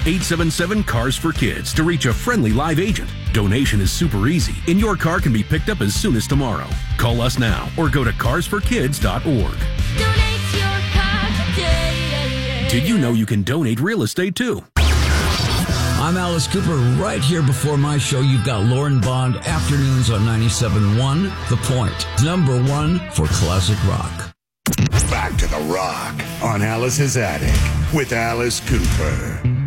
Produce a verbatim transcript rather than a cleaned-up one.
eight seven seven, CARS for Kids to reach a friendly live agent. Donation is super easy, and your car can be picked up as soon as tomorrow. Call us now or go to cars for kids dot org. Donate your car today. Did you know you can donate real estate too? I'm Alice Cooper. Right here before my show, you've got Lauren Bond, Afternoons on ninety-seven point one, The Point. Number one for classic rock. Back to the rock on Alice's Attic with Alice Cooper.